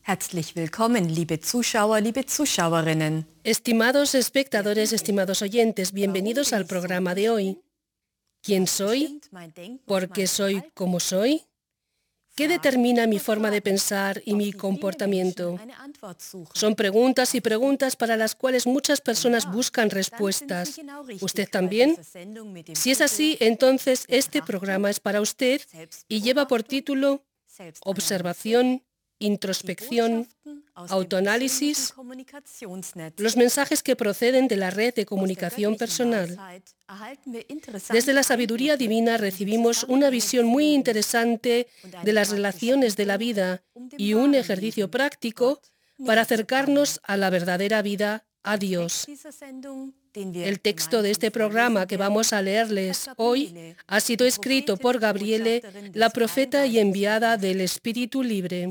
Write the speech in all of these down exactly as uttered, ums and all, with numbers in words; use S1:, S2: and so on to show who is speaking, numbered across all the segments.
S1: Herzlich willkommen, liebe Zuschauer, liebe Zuschauerinnen.
S2: Estimados espectadores, estimados oyentes, bienvenidos al programa de hoy. ¿Quién soy? ¿Por qué soy como soy? ¿Qué determina mi forma de pensar y mi comportamiento? Son preguntas y preguntas para las cuales muchas personas buscan respuestas. ¿Usted también? Si es así, entonces este programa es para usted y lleva por título Observación, introspección, autoanálisis, los mensajes que proceden de la red de comunicación personal. Desde la sabiduría divina recibimos una visión muy interesante de las relaciones de la vida y un ejercicio práctico para acercarnos a la verdadera vida, a Dios. El texto de este programa que vamos a leerles hoy ha sido escrito por Gabriele, la profeta y enviada del Espíritu Libre.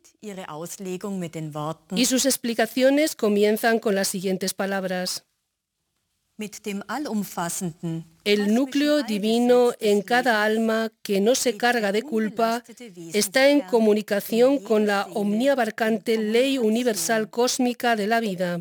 S2: Y sus explicaciones comienzan con las siguientes palabras. El núcleo divino en cada alma que no se carga de culpa está en comunicación con la omniabarcante ley universal cósmica de la vida.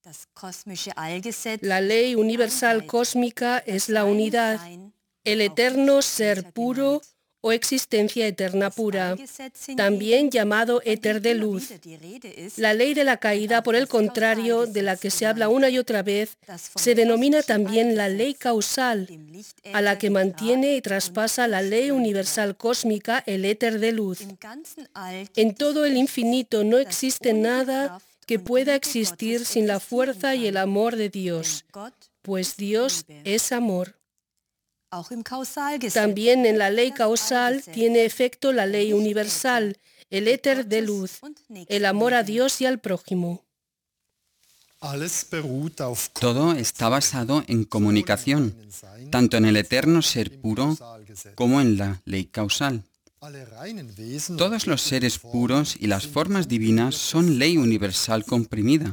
S2: La ley universal cósmica es la unidad, el eterno ser puro o existencia eterna pura, también llamado éter de luz. La ley de la caída, por el contrario, de la que se habla una y otra vez, se denomina también la ley causal, a la que mantiene y traspasa la ley universal cósmica, el éter de luz. En todo el infinito no existe nada que pueda existir sin la fuerza y el amor de Dios, pues Dios es amor. También en la ley causal tiene efecto la ley universal, el éter de luz, el amor a Dios y al prójimo.
S3: Todo está basado en comunicación, tanto en el eterno ser puro como en la ley causal. Todos los seres puros y las formas divinas son ley universal comprimida,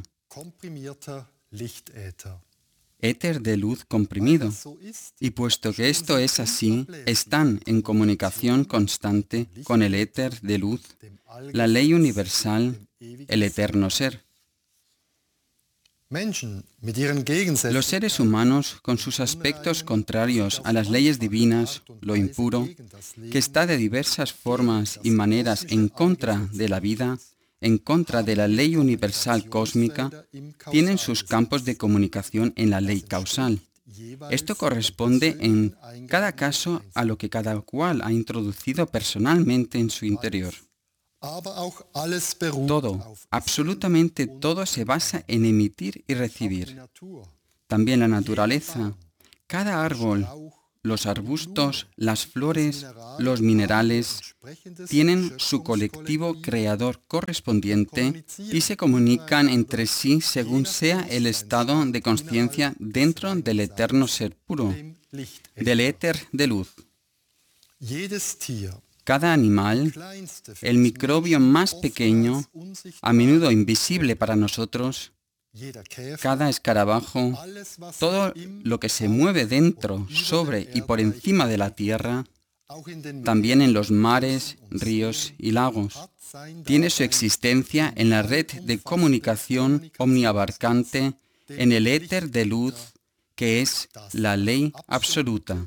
S3: éter de luz comprimido, y puesto que esto es así, están en comunicación constante con el éter de luz, la ley universal, el eterno ser. Los seres humanos, con sus aspectos contrarios a las leyes divinas, lo impuro, que está de diversas formas y maneras en contra de la vida, en contra de la ley universal cósmica, tienen sus campos de comunicación en la ley causal. Esto corresponde en cada caso a lo que cada cual ha introducido personalmente en su interior. Todo, absolutamente todo se basa en emitir y recibir. También la naturaleza, cada árbol, los arbustos, las flores, los minerales, tienen su colectivo creador correspondiente y se comunican entre sí según sea el estado de conciencia dentro del eterno ser puro, del éter de luz. Cada animal, el microbio más pequeño, a menudo invisible para nosotros, cada escarabajo, todo lo que se mueve dentro, sobre y por encima de la tierra, también en los mares, ríos y lagos, tiene su existencia en la red de comunicación omniabarcante, en el éter de luz, que es la ley absoluta.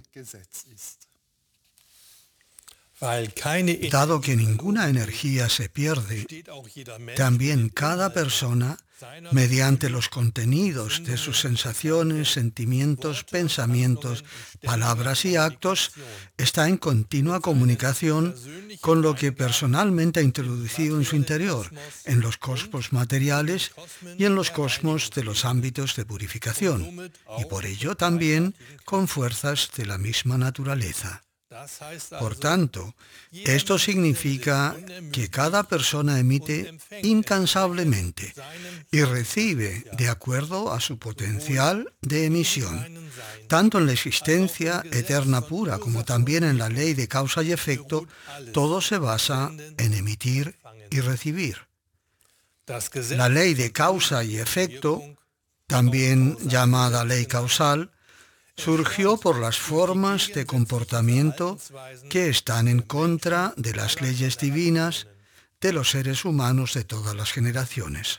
S4: Dado que ninguna energía se pierde, también cada persona, mediante los contenidos de sus sensaciones, sentimientos, pensamientos, palabras y actos, está en continua comunicación con lo que personalmente ha introducido en su interior, en los cosmos materiales y en los cosmos de los ámbitos de purificación, y por ello también con fuerzas de la misma naturaleza. Por tanto, esto significa que cada persona emite incansablemente y recibe de acuerdo a su potencial de emisión, tanto en la existencia eterna pura como también en la ley de causa y efecto. Todo se basa en emitir y recibir. La ley de causa y efecto, también llamada ley causal, surgió por las formas de comportamiento que están en contra de las leyes divinas, de los seres humanos de todas las generaciones.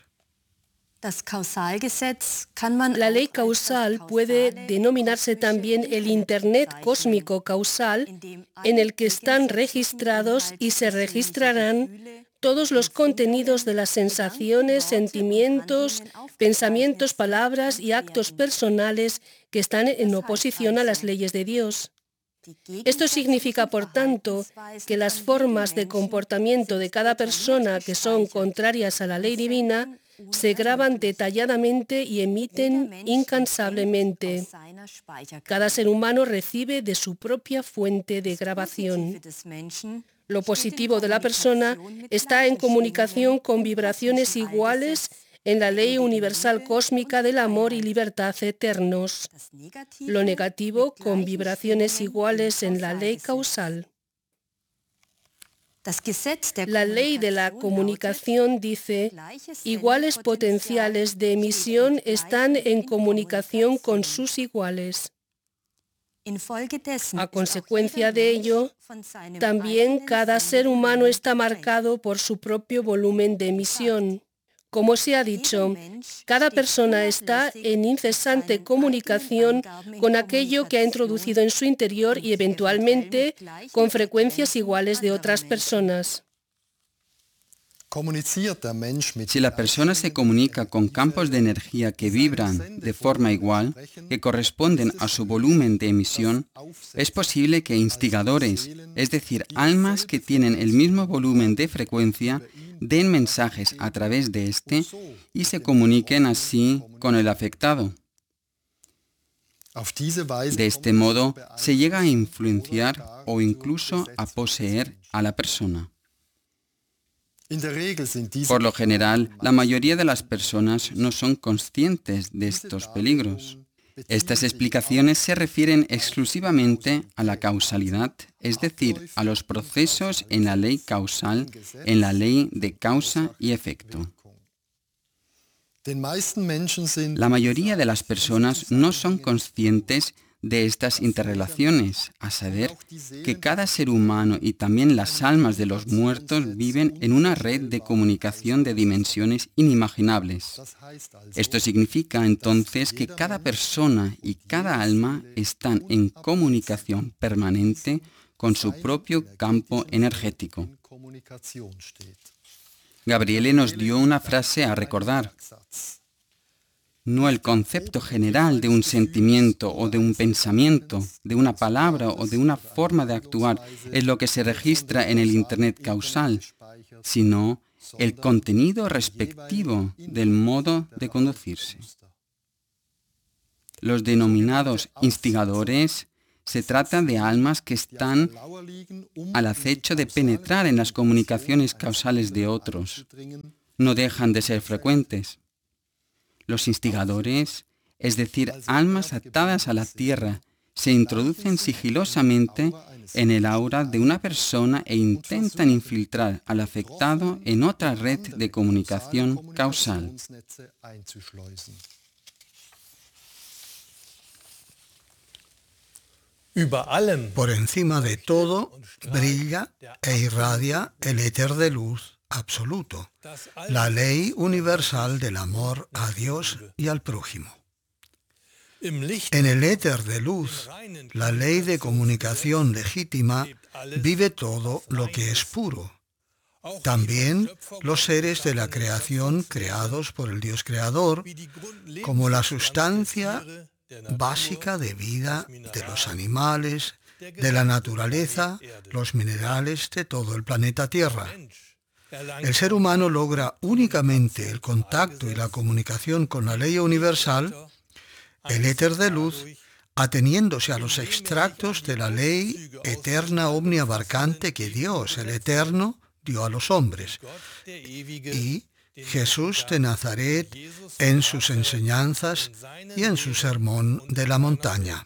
S2: La ley causal puede denominarse también el Internet cósmico causal, en el que están registrados y se registrarán todos los contenidos de las sensaciones, sentimientos, pensamientos, palabras y actos personales que están en oposición a las leyes de Dios. Esto significa, por tanto, que las formas de comportamiento de cada persona que son contrarias a la ley divina se graban detalladamente y emiten incansablemente. Cada ser humano recibe de su propia fuente de grabación. Lo positivo de la persona está en comunicación con vibraciones iguales en la ley universal cósmica del amor y libertad eternos. Lo negativo con vibraciones iguales en la ley causal. La ley de la comunicación dice, iguales potenciales de emisión están en comunicación con sus iguales. A consecuencia de ello, también cada ser humano está marcado por su propio volumen de emisión. Como se ha dicho, cada persona está en incesante comunicación con aquello que ha introducido en su interior y eventualmente con frecuencias iguales de otras personas.
S3: Si la persona se comunica con campos de energía que vibran de forma igual, que corresponden a su volumen de emisión, es posible que instigadores, es decir, almas que tienen el mismo volumen de frecuencia, den mensajes a través de este y se comuniquen así con el afectado. De este modo, se llega a influenciar o incluso a poseer a la persona. Por lo general, la mayoría de las personas no son conscientes de estos peligros. Estas explicaciones se refieren exclusivamente a la causalidad, es decir, a los procesos en la ley causal, en la ley de causa y efecto. La mayoría de las personas no son conscientes de estas interrelaciones, a saber, que cada ser humano y también las almas de los muertos viven en una red de comunicación de dimensiones inimaginables. Esto significa entonces que cada persona y cada alma están en comunicación permanente con su propio campo energético. Gabriele nos dio una frase a recordar. No el concepto general de un sentimiento o de un pensamiento, de una palabra o de una forma de actuar es lo que se registra en el Internet causal, sino el contenido respectivo del modo de conducirse. Los denominados instigadores se trata de almas que están al acecho de penetrar en las comunicaciones causales de otros. No dejan de ser frecuentes. Los instigadores, es decir, almas atadas a la tierra, se introducen sigilosamente en el aura de una persona e intentan infiltrar al afectado en otra red de comunicación causal.
S4: Por encima de todo, brilla e irradia el éter de luz absoluto, la ley universal del amor a Dios y al prójimo. En el éter de luz, la ley de comunicación legítima, vive todo lo que es puro. También los seres de la creación creados por el Dios Creador, como la sustancia básica de vida de los animales, de la naturaleza, los minerales de todo el planeta Tierra. El ser humano logra únicamente el contacto y la comunicación con la ley universal, el éter de luz, ateniéndose a los extractos de la ley eterna omniabarcante que Dios, el Eterno, dio a los hombres. Y Jesús de Nazaret en sus enseñanzas y en su sermón de la montaña.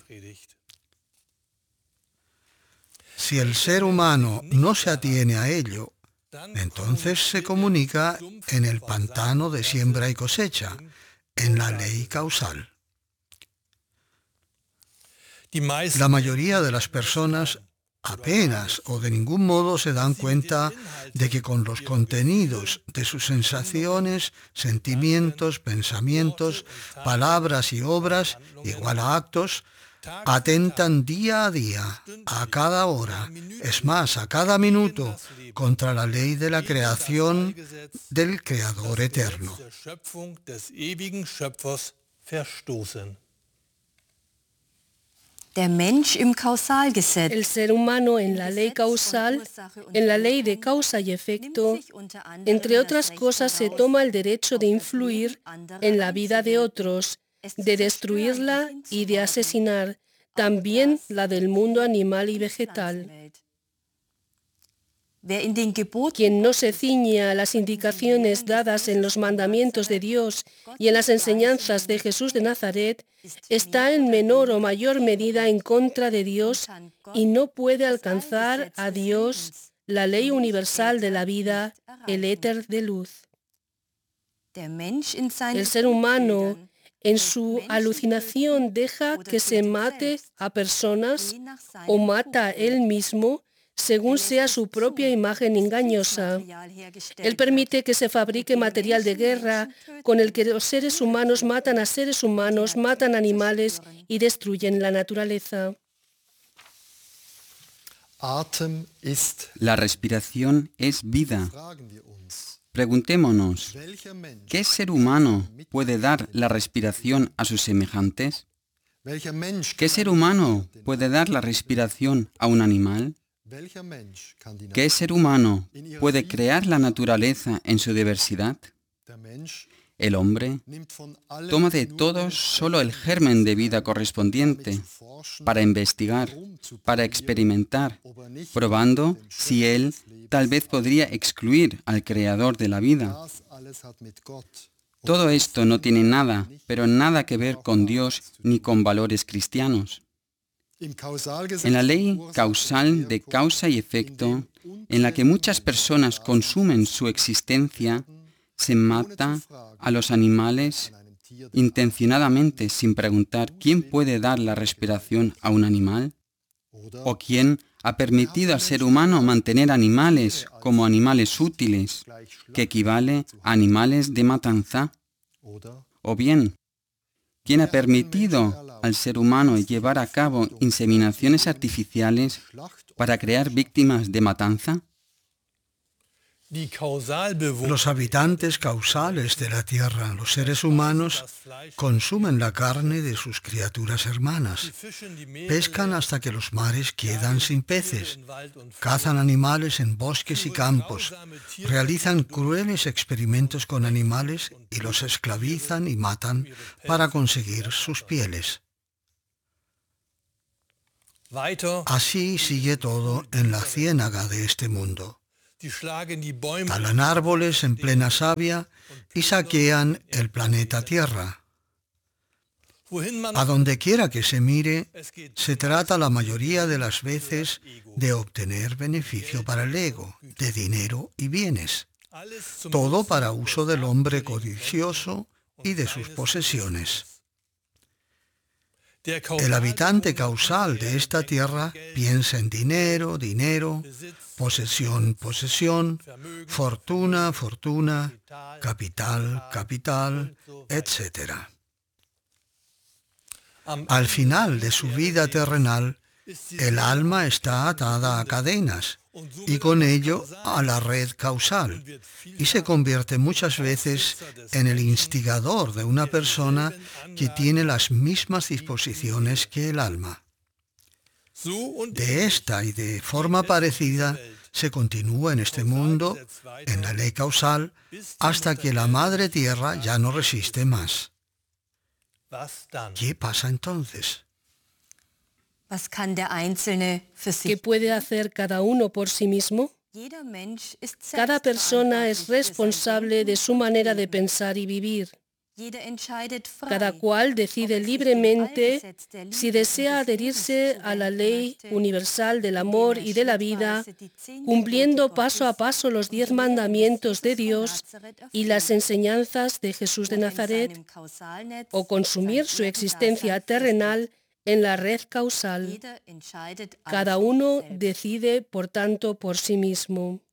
S4: Si el ser humano no se atiene a ello, entonces se comunica en el pantano de siembra y cosecha, en la ley causal. La mayoría de las personas apenas o de ningún modo se dan cuenta de que con los contenidos de sus sensaciones, sentimientos, pensamientos, palabras y obras, igual a actos, atentan día a día, a cada hora, es más, a cada minuto, contra la ley de la creación del Creador eterno.
S2: El ser humano en la ley causal, en la ley de causa y efecto, entre otras cosas, se toma el derecho de influir en la vida de otros, de destruirla y de asesinar, también la del mundo animal y vegetal. Quien no se ciñe a las indicaciones dadas en los mandamientos de Dios y en las enseñanzas de Jesús de Nazaret, está en menor o mayor medida en contra de Dios y no puede alcanzar a Dios, la ley universal de la vida, el éter de luz. El ser humano, en su alucinación, deja que se mate a personas o mata a él mismo según sea su propia imagen engañosa. Él permite que se fabrique material de guerra con el que los seres humanos matan a seres humanos, matan animales y destruyen la naturaleza.
S3: La respiración es vida. Preguntémonos, ¿qué ser humano puede dar la respiración a sus semejantes? ¿Qué ser humano puede dar la respiración a un animal? ¿Qué ser humano puede crear la naturaleza en su diversidad? El hombre toma de todos solo el germen de vida correspondiente para investigar, para experimentar, probando si él tal vez podría excluir al creador de la vida. Todo esto no tiene nada, pero nada que ver con Dios ni con valores cristianos. En la ley causal de causa y efecto, en la que muchas personas consumen su existencia, se mata a los animales intencionadamente sin preguntar quién puede dar la respiración a un animal o quién ha permitido al ser humano mantener animales como animales útiles, que equivale a animales de matanza, o bien quién ha permitido al ser humano llevar a cabo inseminaciones artificiales para crear víctimas de matanza.
S4: Los habitantes causales de la tierra, los seres humanos, consumen la carne de sus criaturas hermanas, pescan hasta que los mares quedan sin peces, cazan animales en bosques y campos, realizan crueles experimentos con animales y los esclavizan y matan para conseguir sus pieles. Así sigue todo en la ciénaga de este mundo. Talan árboles en plena savia y saquean el planeta Tierra. A donde quiera que se mire, se trata la mayoría de las veces de obtener beneficio para el ego, de dinero y bienes. Todo para uso del hombre codicioso y de sus posesiones. El habitante causal de esta tierra piensa en dinero, dinero, posesión, posesión, fortuna, fortuna, capital, capital, etcétera. Al final de su vida terrenal, el alma está atada a cadenas y con ello a la red causal y se convierte muchas veces en el instigador de una persona que tiene las mismas disposiciones que el alma. De esta y de forma parecida se continúa en este mundo, en la ley causal, hasta que la Madre Tierra ya no resiste más. ¿Qué pasa entonces?
S2: ¿Qué puede hacer cada uno por sí mismo? Cada persona es responsable de su manera de pensar y vivir. Cada cual decide libremente si desea adherirse a la ley universal del amor y de la vida, cumpliendo paso a paso los diez mandamientos de Dios y las enseñanzas de Jesús de Nazaret, o consumir su existencia terrenal en la red causal. Cada uno decide, por tanto, por sí mismo.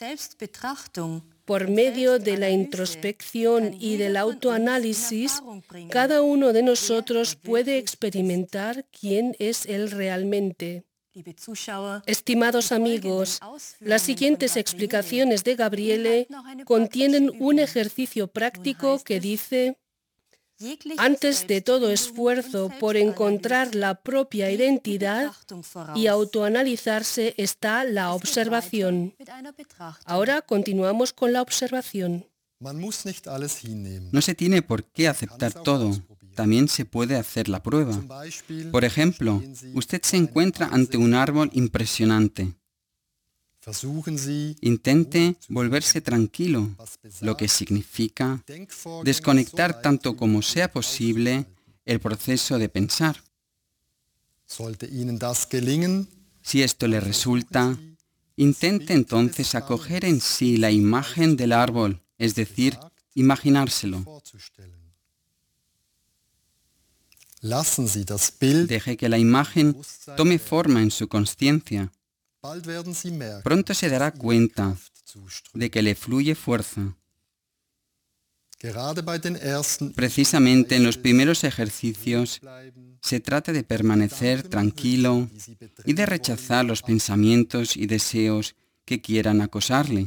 S2: Por medio de la introspección y del autoanálisis, cada uno de nosotros puede experimentar quién es él realmente. Estimados amigos, las siguientes explicaciones de Gabriele contienen un ejercicio práctico que dice: antes de todo esfuerzo por encontrar la propia identidad y autoanalizarse está la observación. Ahora continuamos con la observación.
S3: No se tiene por qué aceptar todo. También se puede hacer la prueba. Por ejemplo, usted se encuentra ante un árbol impresionante. Intente volverse tranquilo, lo que significa desconectar tanto como sea posible el proceso de pensar. Si esto le resulta, intente entonces acoger en sí la imagen del árbol, es decir, imaginárselo. Deje que la imagen tome forma en su consciencia. Pronto se dará cuenta de que le fluye fuerza. Precisamente en los primeros ejercicios se trata de permanecer tranquilo y de rechazar los pensamientos y deseos que quieran acosarle.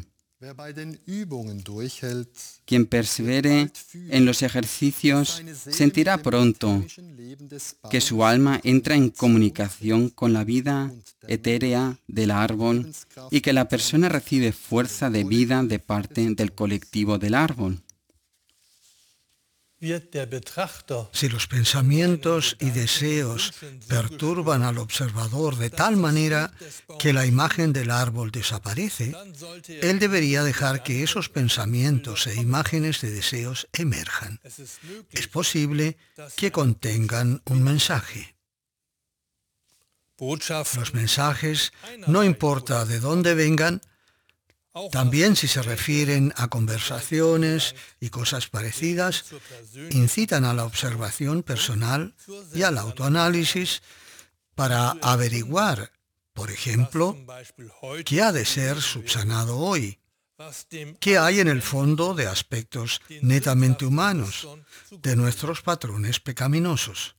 S3: Quien persevere en los ejercicios sentirá pronto que su alma entra en comunicación con la vida etérea del árbol y que la persona recibe fuerza de vida de parte del colectivo del árbol.
S4: Si los pensamientos y deseos perturban al observador de tal manera que la imagen del árbol desaparece, él debería dejar que esos pensamientos e imágenes de deseos emerjan. Es posible que contengan un mensaje. Los mensajes, no importa de dónde vengan, también si se refieren a conversaciones y cosas parecidas, incitan a la observación personal y al autoanálisis para averiguar, por ejemplo, qué ha de ser subsanado hoy, qué hay en el fondo de aspectos netamente humanos de nuestros patrones pecaminosos.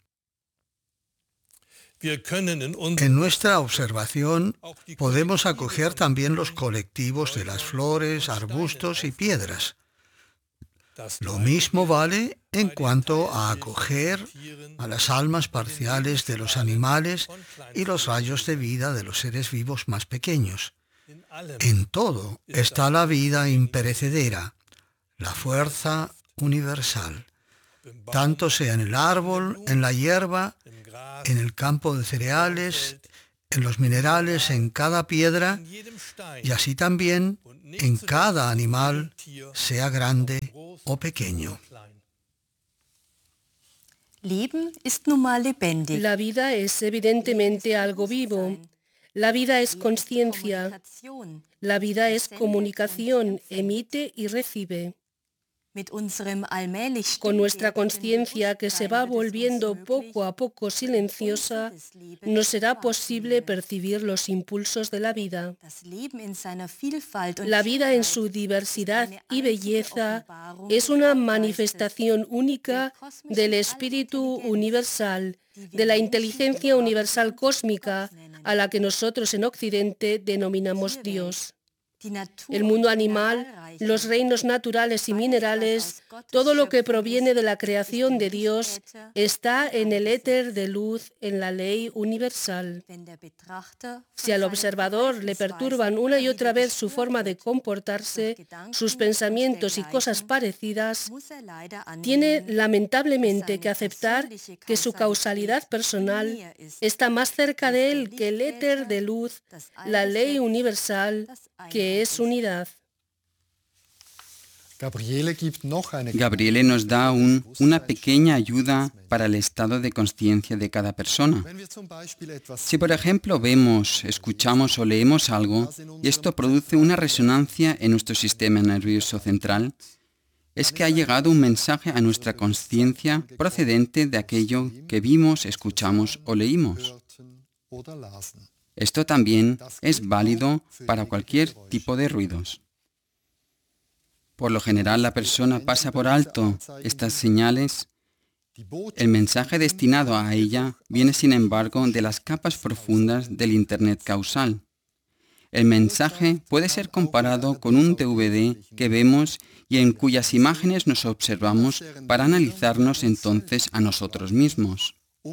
S4: En nuestra observación podemos acoger también los colectivos de las flores, arbustos y piedras. Lo mismo vale en cuanto a acoger a las almas parciales de los animales y los rayos de vida de los seres vivos más pequeños. En todo está la vida imperecedera, la fuerza universal, tanto sea en el árbol, en la hierba, en el campo de cereales, en los minerales, en cada piedra y así también en cada animal, sea grande o pequeño.
S2: La vida es evidentemente algo vivo. La vida es conciencia. La vida es comunicación, emite y recibe. Con nuestra conciencia que se va volviendo poco a poco silenciosa, nos será posible percibir los impulsos de la vida. La vida en su diversidad y belleza es una manifestación única del espíritu universal, de la inteligencia universal cósmica, a la que nosotros en Occidente denominamos Dios. El mundo animal, los reinos naturales y minerales, todo lo que proviene de la creación de Dios, está en el éter de luz, en la ley universal. Si al observador le perturban una y otra vez su forma de comportarse, sus pensamientos y cosas parecidas, tiene lamentablemente que aceptar que su causalidad personal está más cerca de él que el éter de luz, la ley universal, que es unidad.
S3: Gabriele nos da un, una pequeña ayuda para el estado de conciencia de cada persona. Si por ejemplo vemos, escuchamos o leemos algo y esto produce una resonancia en nuestro sistema nervioso central, es que ha llegado un mensaje a nuestra conciencia procedente de aquello que vimos, escuchamos o leímos. Esto también es válido para cualquier tipo de ruidos. Por lo general, la persona pasa por alto estas señales. El mensaje destinado a ella viene, sin embargo, de las capas profundas del Internet causal. El mensaje puede ser comparado con un D V D que vemos y en cuyas imágenes nos observamos para analizarnos entonces a nosotros mismos.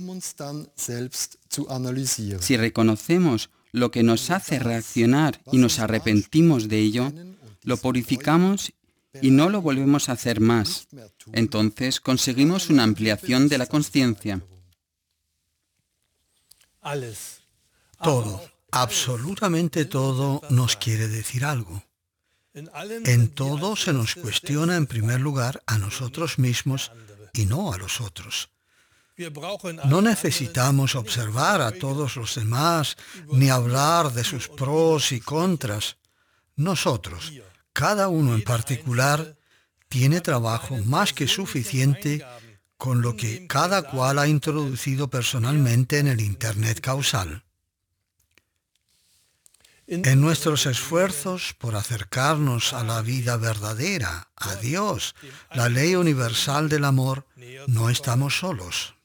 S3: Si reconocemos lo que nos hace reaccionar y nos arrepentimos de ello, lo purificamos y no lo volvemos a hacer más. Entonces conseguimos una ampliación de la conciencia.
S4: Todo, absolutamente todo, nos quiere decir algo. En todo se nos cuestiona en primer lugar a nosotros mismos y no a los otros. No necesitamos observar a todos los demás ni hablar de sus pros y contras. Nosotros, cada uno en particular, tiene trabajo más que suficiente con lo que cada cual ha introducido personalmente en el Internet causal. En nuestros esfuerzos por acercarnos a la vida verdadera, a Dios, la ley universal del amor, no estamos solos.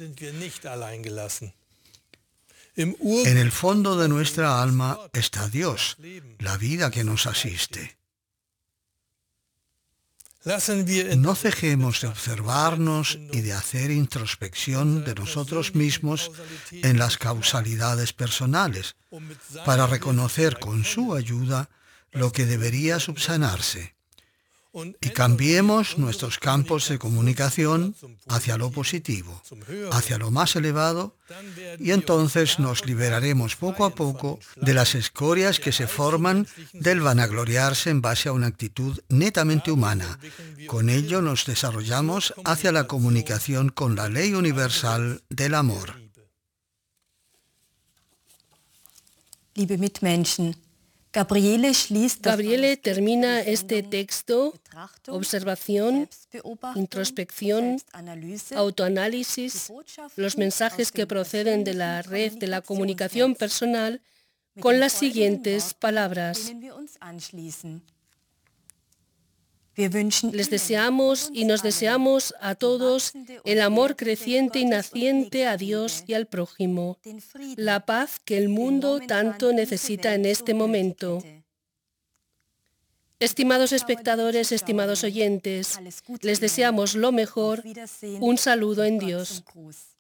S4: En el fondo de nuestra alma está Dios, la vida que nos asiste. No dejemos de observarnos y de hacer introspección de nosotros mismos en las causalidades personales, para reconocer con su ayuda lo que debería subsanarse. Y cambiemos nuestros campos de comunicación hacia lo positivo, hacia lo más elevado, y entonces nos liberaremos poco a poco de las escorias que se forman del vanagloriarse en base a una actitud netamente humana. Con ello nos desarrollamos hacia la comunicación con la ley universal del amor.
S1: Liebe Mitmenschen, Gabriele schließt
S2: Gabriele termina este texto, observación, introspección, autoanálisis, los mensajes que proceden de la red de la comunicación personal, con las siguientes palabras. Les deseamos y nos deseamos a todos el amor creciente y naciente a Dios y al prójimo, la paz que el mundo tanto necesita en este momento. Estimados espectadores, estimados oyentes, les deseamos lo mejor. Un saludo en Dios.